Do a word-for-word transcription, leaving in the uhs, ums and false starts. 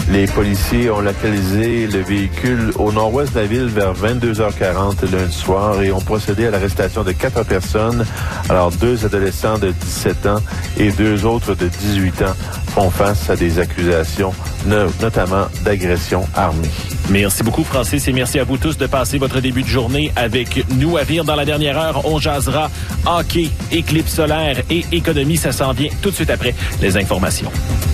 Les policiers ont localisé le véhicule au nord-ouest de la ville vers vingt-deux heures quarante lundi soir et ont procédé à l'arrestation de quatre personnes. Alors, deux adolescents de dix-sept ans et deux autres de dix-huit ans font face à des accusations, no- notamment d'agression armée. Merci beaucoup, Francis, et merci à vous tous de passer votre début de journée avec nous. À venir dans la dernière heure, on jasera hockey, éclipse solaire et économie. Ça s'en vient tout de suite après les informations.